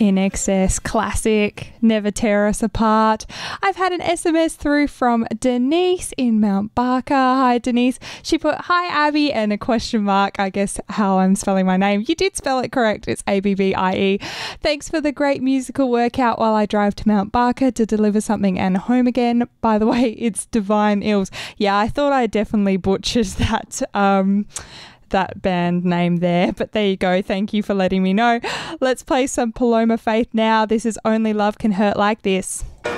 In Excess, classic, Never Tear Us Apart. I've had an SMS through from Denise in Mount Barker. Hi, Denise. She put, hi, Abby, and a question mark, I guess how I'm spelling my name. You did spell it correct. It's Abbie. Thanks for the great musical workout while I drive to Mount Barker to deliver something and home again. By the way, it's Divine Ills. Yeah, I thought I definitely butchered that band name there, but there you go. Thank you for letting me know. Let's play some Paloma Faith now. This is Only Love Can Hurt Like This.